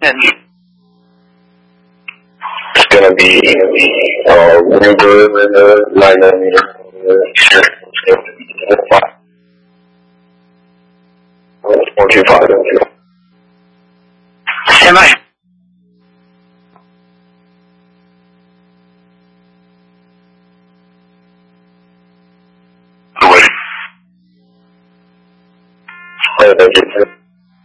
And It's gonna be River, Line, 425. stand by. Thank you.